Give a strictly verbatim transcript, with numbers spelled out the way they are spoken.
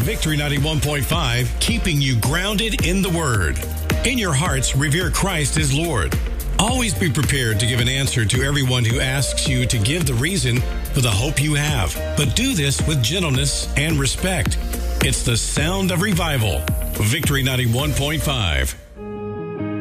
Victory ninety-one point five, keeping you grounded in the Word. In your hearts, revere Christ as Lord. Always be prepared to give an answer to everyone who asks you to give the reason for the hope you have. But do this with gentleness and respect. It's the sound of revival. Victory ninety-one point five.